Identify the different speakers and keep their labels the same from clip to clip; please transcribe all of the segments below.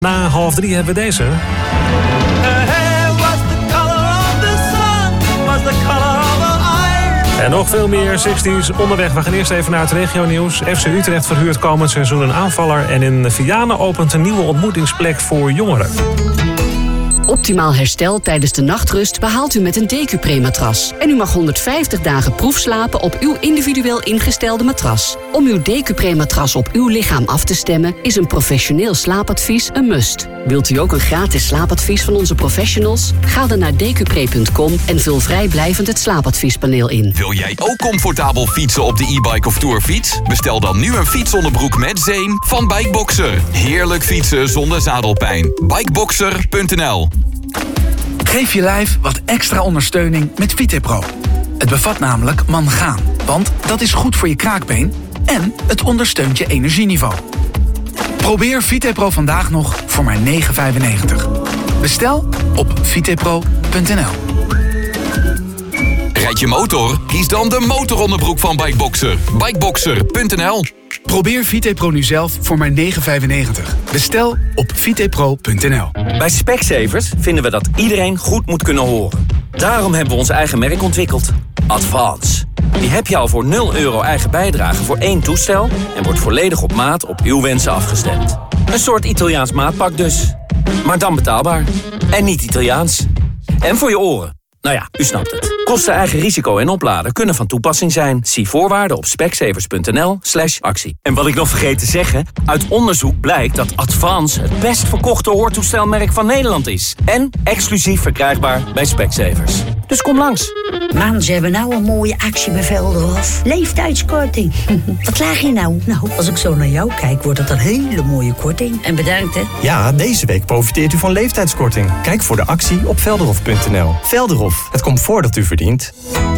Speaker 1: Na 2:30 hebben we deze. En nog veel meer 60's onderweg. We gaan eerst even naar het regionieuws. FC Utrecht verhuurt komend seizoen een aanvaller. En in Vianen opent een nieuwe ontmoetingsplek voor jongeren.
Speaker 2: Optimaal herstel tijdens de nachtrust behaalt u met een Decupre-matras. En u mag 150 dagen proefslapen op uw individueel ingestelde matras. Om uw Decupre-matras op uw lichaam af te stemmen is een professioneel slaapadvies een must. Wilt u ook een gratis slaapadvies van onze professionals? Ga dan naar decupre.com en vul vrijblijvend het slaapadviespaneel in.
Speaker 3: Wil jij ook comfortabel fietsen op de e-bike of tourfiets? Bestel dan nu een fietsonderbroek met zeem van Bikeboxer. Heerlijk fietsen zonder zadelpijn. Bikeboxer.nl.
Speaker 4: Geef je lijf wat extra ondersteuning met VitePro. Het bevat namelijk mangaan, want dat is goed voor je kraakbeen en het ondersteunt je energieniveau. Probeer VitePro vandaag nog voor maar €9,95. Bestel op vitepro.nl.
Speaker 3: Rijd je motor? Kies dan de motoronderbroek van Bikeboxer. Bikeboxer.nl.
Speaker 4: Probeer VitePro nu zelf voor maar €9,95. Bestel op vitepro.nl.
Speaker 5: Bij Specsavers vinden we dat iedereen goed moet kunnen horen. Daarom hebben we ons eigen merk ontwikkeld. Advance. Die heb je al voor €0 eigen bijdrage voor 1 toestel en wordt volledig op maat op uw wensen afgestemd. Een soort Italiaans maatpak dus. Maar dan betaalbaar. En niet Italiaans. En voor je oren. Nou ja, u snapt het. Kosten, eigen risico en opladen kunnen van toepassing zijn. Zie voorwaarden op specsavers.nl/actie. En wat ik nog vergeet te zeggen, uit onderzoek blijkt dat Advance het best verkochte hoortoestelmerk van Nederland is. En exclusief verkrijgbaar bij Specsavers. Dus kom langs.
Speaker 6: Man, ze hebben nou een mooie actie bij Velderhof. Leeftijdskorting. Wat laag je nou? Nou, als ik zo naar jou kijk, wordt het een hele mooie korting. En bedankt, hè.
Speaker 7: Ja, deze week profiteert u van leeftijdskorting. Kijk voor de actie op velderhof.nl. Velderhof, het comfort dat u verdient.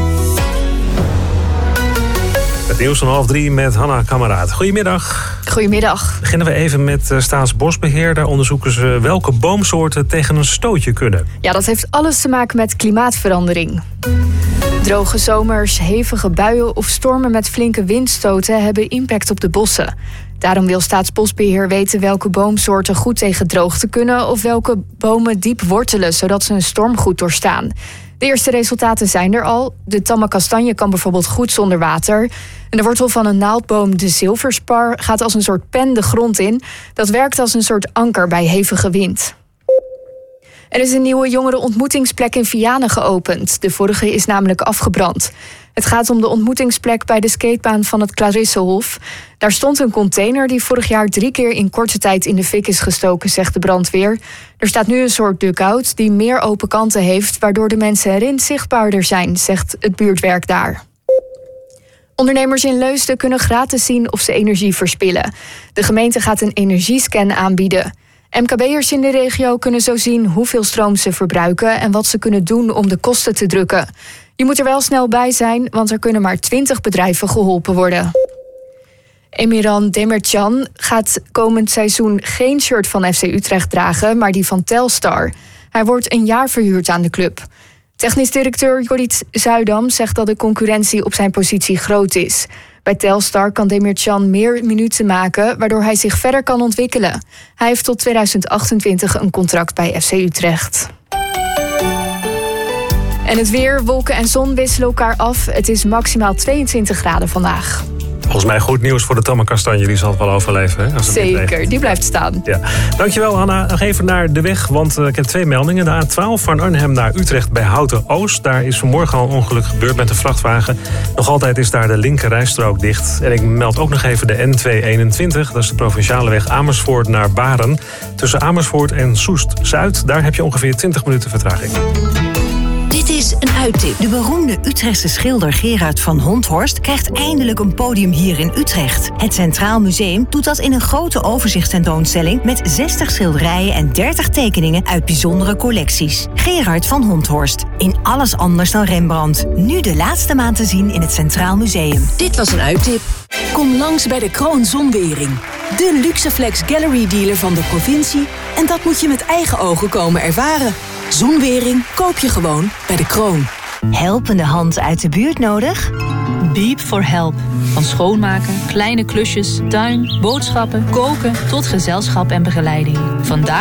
Speaker 1: Het nieuws van 2:30 met Hanna Kameraad. Goedemiddag.
Speaker 8: Goedemiddag.
Speaker 1: Beginnen we even met Staatsbosbeheer. Daar onderzoeken ze welke boomsoorten tegen een stootje kunnen.
Speaker 8: Ja, dat heeft alles te maken met klimaatverandering. Droge zomers, hevige buien of stormen met flinke windstoten hebben impact op de bossen. Daarom wil Staatsbosbeheer weten welke boomsoorten goed tegen droogte kunnen of welke bomen diep wortelen, zodat ze een storm goed doorstaan. De eerste resultaten zijn er al. De tamme kastanje kan bijvoorbeeld goed zonder water. En de wortel van een naaldboom, de zilverspar, gaat als een soort pen de grond in. Dat werkt als een soort anker bij hevige wind. Er is een nieuwe jongerenontmoetingsplek in Vianen geopend. De vorige is namelijk afgebrand. Het gaat om de ontmoetingsplek bij de skatebaan van het Clarissehof. Daar stond een container die vorig jaar 3 keer in korte tijd in de fik is gestoken, zegt de brandweer. Er staat nu een soort dugout die meer open kanten heeft, waardoor de mensen erin zichtbaarder zijn, zegt het buurtwerk daar. Ondernemers in Leusden kunnen gratis zien of ze energie verspillen. De gemeente gaat een energiescan aanbieden. MKB'ers in de regio kunnen zo zien hoeveel stroom ze verbruiken en wat ze kunnen doen om de kosten te drukken. Je moet er wel snel bij zijn, want er kunnen maar 20 bedrijven geholpen worden. Emirhan Demircan gaat komend seizoen geen shirt van FC Utrecht dragen, maar die van Telstar. Hij wordt een jaar verhuurd aan de club. Technisch directeur Jorrit Zuidam zegt dat de concurrentie op zijn positie groot is. Bij Telstar kan Demircan meer minuten maken, waardoor hij zich verder kan ontwikkelen. Hij heeft tot 2028 een contract bij FC Utrecht. En het weer, wolken en zon wisselen elkaar af. Het is maximaal 22 graden vandaag.
Speaker 1: Volgens mij goed nieuws voor de tamme kastanje. Die zal het wel overleven. Hè, als het
Speaker 8: zeker, die blijft staan.
Speaker 1: Ja. Dankjewel, Hanna. Nog even naar de weg, want ik heb 2 meldingen. De A12 van Arnhem naar Utrecht bij Houten-Oost. Daar is vanmorgen al een ongeluk gebeurd met een vrachtwagen. Nog altijd is daar de linker rijstrook dicht. En ik meld ook nog even de N221. Dat is de provinciale weg Amersfoort naar Baren. Tussen Amersfoort en Soest-Zuid. Daar heb je ongeveer 20 minuten vertraging.
Speaker 9: Dit is een uittip. De beroemde Utrechtse schilder Gerard van Honthorst krijgt eindelijk een podium hier in Utrecht. Het Centraal Museum doet dat in een grote overzichtstentoonstelling met 60 schilderijen en 30 tekeningen uit bijzondere collecties. Gerard van Honthorst. In alles anders dan Rembrandt. Nu de laatste maand te zien in het Centraal Museum.
Speaker 10: Dit was een uittip. Kom langs bij de Kroon Zonwering. De Luxeflex Gallery dealer van de provincie. En dat moet je met eigen ogen komen ervaren. Zonwering koop je gewoon bij de Kroon.
Speaker 9: Helpende hand uit de buurt nodig?
Speaker 11: Beep for Help. Van schoonmaken, kleine klusjes, tuin, boodschappen, koken tot gezelschap en begeleiding. Vandaag